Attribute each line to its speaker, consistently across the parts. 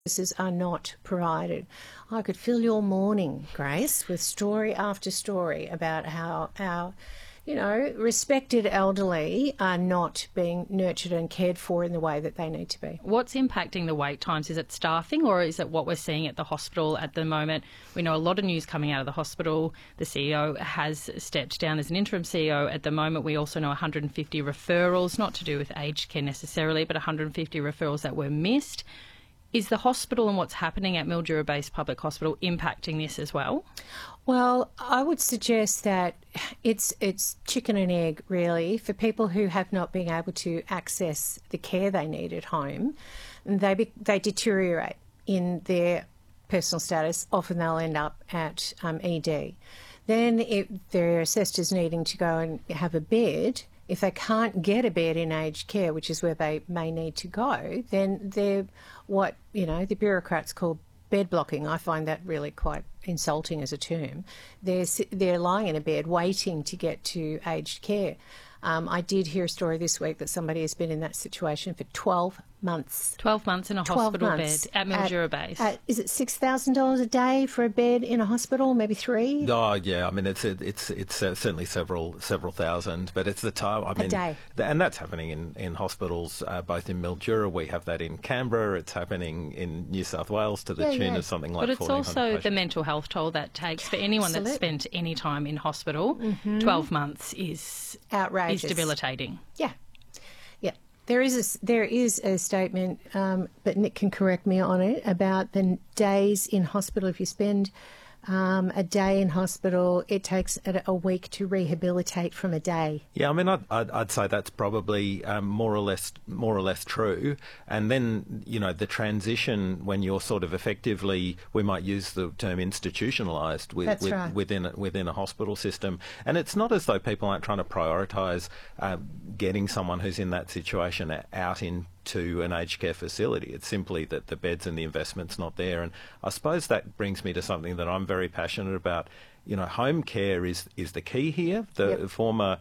Speaker 1: services are not provided. I could fill your morning, Grace, with story after story about how our respected elderly are not being nurtured and cared for in the way that they need to be.
Speaker 2: What's impacting the wait times? Is it staffing or is it what we're seeing at the hospital at the moment? We know a lot of news coming out of the hospital. The CEO has stepped down as an interim CEO at the moment. We also know 150 referrals, not to do with aged care necessarily, but 150 referrals that were missed. Is the hospital and what's happening at Mildura-based public hospital impacting this as well?
Speaker 1: Well, I would suggest that it's chicken and egg, really, for people who have not been able to access the care they need at home. They deteriorate in their personal status. Often they'll end up at ED. Then if they're assessed as needing to go and have a bed, if they can't get a bed in aged care, which is where they may need to go, then they're what, the bureaucrats call bed blocking. I find that really quite insulting as a term. They're lying in a bed waiting to get to aged care. I did hear a story this week that somebody has been in that situation for 12 months.
Speaker 2: 12 months in a hospital bed at Mildura Base.
Speaker 1: Is it $6,000 a day for a bed in a hospital? Maybe $3,000?
Speaker 3: Oh yeah, I mean it's certainly several thousand, but it's the time. I mean,
Speaker 1: a day,
Speaker 3: and that's happening in hospitals both in Mildura. We have that in Canberra. It's happening in New South Wales to the tune of something like.
Speaker 2: But it's also the mental health toll that takes for anyone that's spent any time in hospital. 12 months is
Speaker 1: outrageous.
Speaker 2: Is debilitating.
Speaker 1: Yeah. There is a statement, but Nick can correct me on it, about the days in hospital. If you spend a day in hospital, it takes a week to rehabilitate from a day.
Speaker 3: Yeah, I mean, I'd say that's probably more or less true. And then, the transition when you're sort of effectively, we might use the term institutionalised within a hospital system. And it's not as though people aren't trying to prioritise getting someone who's in that situation out into an aged care facility. It's simply that the beds and the investment's not there. And I suppose that brings me to something that I'm very passionate about. Home care is the key here. The former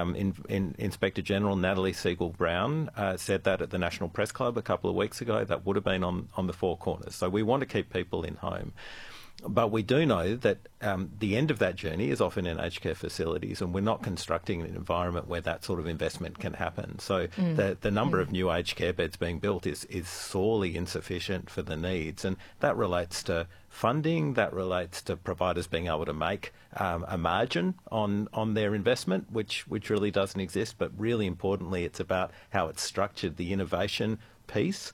Speaker 3: Inspector General Natalie Siegel-Brown said that at the National Press Club a couple of weeks ago. That would have been on the Four Corners. So we want to keep people in home. But we do know that the end of that journey is often in aged care facilities, and we're not constructing an environment where that sort of investment can happen. So the number of new aged care beds being built is sorely insufficient for the needs, and that relates to funding, that relates to providers being able to make a margin on their investment, which really doesn't exist. But really importantly, it's about how it's structured, the innovation piece.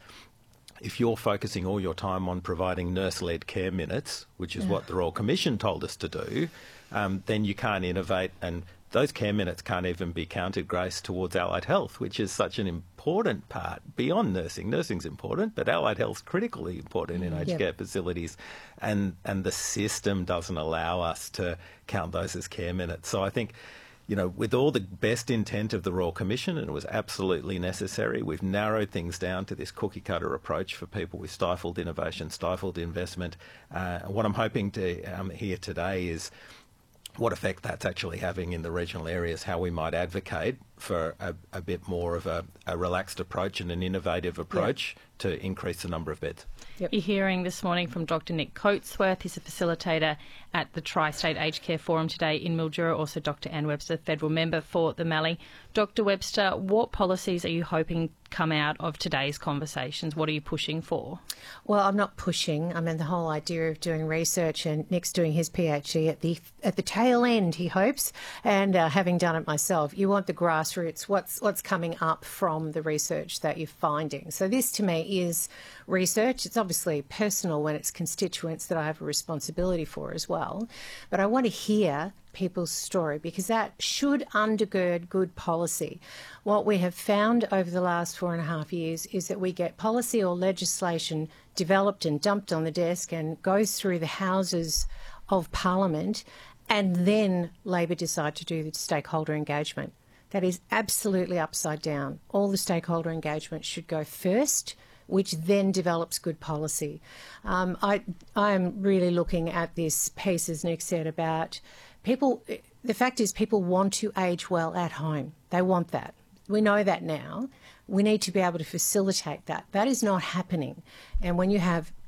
Speaker 3: If you're focusing all your time on providing nurse-led care minutes, which is what the Royal Commission told us to do, then you can't innovate, and those care minutes can't even be counted, Grace, towards allied health, which is such an important part beyond nursing. Nursing's important, but allied health's critically important in aged care facilities, and the system doesn't allow us to count those as care minutes. So I think, with all the best intent of the Royal Commission, and it was absolutely necessary, we've narrowed things down to this cookie-cutter approach for people with stifled innovation, stifled investment. What I'm hoping to hear today is what effect that's actually having in the regional areas, how we might advocate for a bit more of a relaxed approach and an innovative approach to increase the number of beds.
Speaker 2: You're hearing this morning from Dr Nick Coatsworth. He's a facilitator at the Tri-State Aged Care Forum today in Mildura. Also Dr Anne Webster, federal member for the Mallee. Dr Webster, what policies are you hoping come out of today's conversations? What are you pushing for?
Speaker 1: Well, I'm not pushing. I mean, the whole idea of doing research, and Nick's doing his PhD at the tail end, he hopes, and having done it myself, you want the grassroots, what's coming up from the research that you're finding. So this, to me, is research. It's obviously personal when it's constituents that I have a responsibility for as well. But I want to hear people's story, because that should undergird good policy. What we have found over the last 4.5 years is that we get policy or legislation developed and dumped on the desk and goes through the Houses of Parliament, and then Labor decide to do the stakeholder engagement. That is absolutely upside down. All the stakeholder engagement should go first, which then develops good policy. I am really looking at this piece, as Nick said, about people. The fact is, people want to age well at home. They want that. We know that now. we need to be able to facilitate that. That is not happening. And when you have